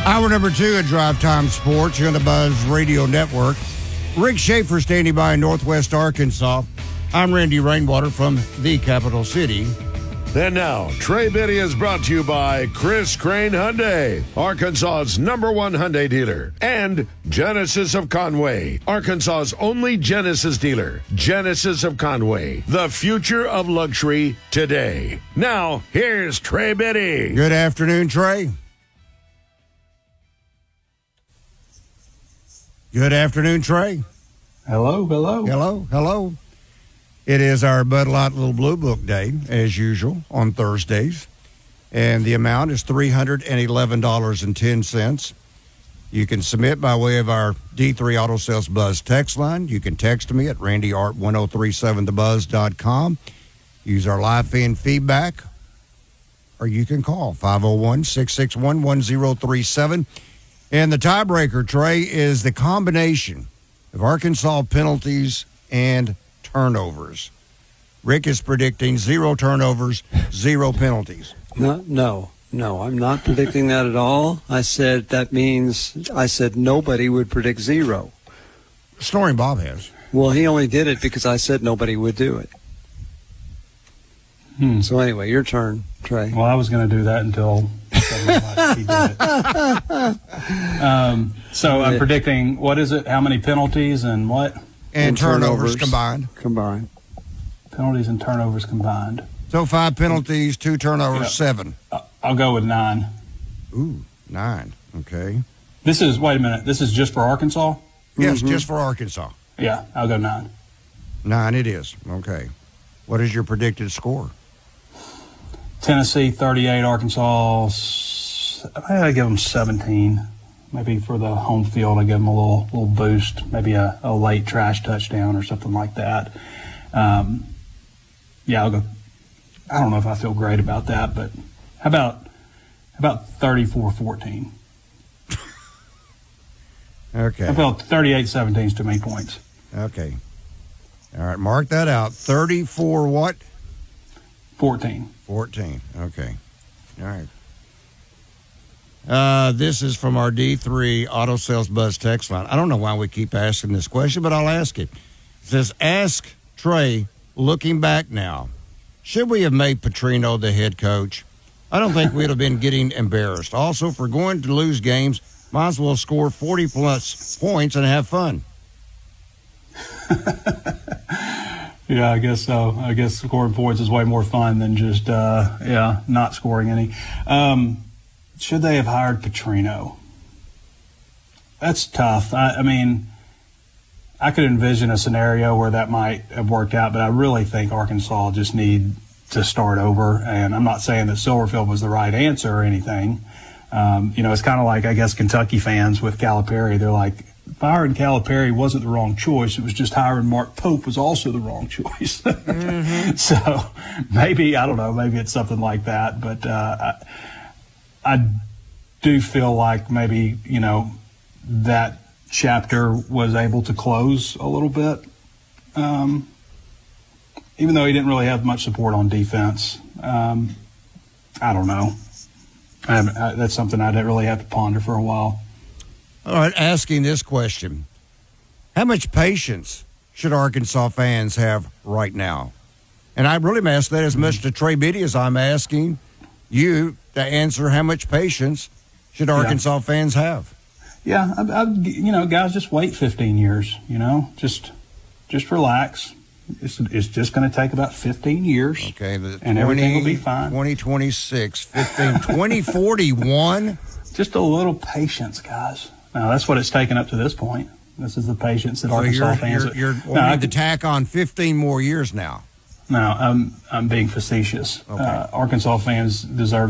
Hour number 2 at Drive Time Sports here on the Buzz Radio Network. Rick Schaefer standing by in Northwest Arkansas. I'm Randy Rainwater from the capital city. And now, Trey Biddy is brought to you by Chris Crane Hyundai, Arkansas's #1 Hyundai dealer, and Genesis of Conway, Arkansas's only Genesis dealer. Genesis of Conway, the future of luxury today. Now, here's Trey Biddy. Good afternoon, Trey. Good afternoon, Trey. Hello. Hello. It is our Bud Light Little Blue Book Day, as usual, on Thursdays. And the amount is $311.10. You can submit by way of our D3 Auto Sales Buzz text line. You can text me at randyart1037thebuzz.com. Use our live fan feedback, or you can call 501-661-1037. And the tiebreaker, Trey, is the combination of Arkansas penalties and turnovers. Rick is predicting 0 turnovers, 0 penalties. No, I'm not predicting that at all. I said nobody would predict 0. Snoring Bob has. Well, he only did it because I said nobody would do it. So anyway, your turn, Trey. Well, I was going to do that until he did it. So I'm predicting, what is it? How many penalties and what? And turnovers combined. Penalties and turnovers combined. So 5 penalties, 2 turnovers, 7. I'll go with 9. Ooh, 9. Okay. This is just for Arkansas? Yes, just for Arkansas. Yeah, I'll go 9. 9 it is. Okay. What is your predicted score? Tennessee 38, Arkansas, I give them 17. Maybe for the home field, I give them a little boost, maybe a late trash touchdown or something like that. I'll go. I don't know if I feel great about that, but how about 34-14? Okay. I felt 38-17 is too many points. Okay. All right, mark that out. 34 what? 14. Okay. All right. This is from our D3 Auto Sales Buzz text line. I don't know why we keep asking this question, but I'll ask it. It says, ask Trey, looking back now, should we have made Petrino the head coach? I don't think we'd have been getting embarrassed. Also, if we're going to lose games, might as well score 40-plus points and have fun. Yeah, I guess so. I guess scoring points is way more fun than just, not scoring any. Should they have hired Petrino? That's tough. I mean, I could envision a scenario where that might have worked out, but I really think Arkansas just need to start over. And I'm not saying that Silverfield was the right answer or anything. It's kind of like, I guess, Kentucky fans with Calipari. They're like, hiring Calipari wasn't the wrong choice. It was just hiring Mark Pope was also the wrong choice. Mm-hmm. So maybe, I don't know, maybe it's something like that. But I do feel like maybe, that chapter was able to close a little bit, even though he didn't really have much support on defense. I don't know. That's something I'd really have to ponder for a while. All right, asking this question. How much patience should Arkansas fans have right now? And I really ask that as much to Trey Biddy as I'm asking you to answer how much patience should Arkansas fans have? Yeah, guys, just wait 15 years, just relax. It's just going to take about 15 years. Okay, and everything will be fine. 2026, 2041. Just a little patience, guys. Now, that's what it's taken up to this point. This is the patience that Arkansas fans are. You're wanting to tack on 15 more years now. No, I'm being facetious. Okay. Arkansas fans deserve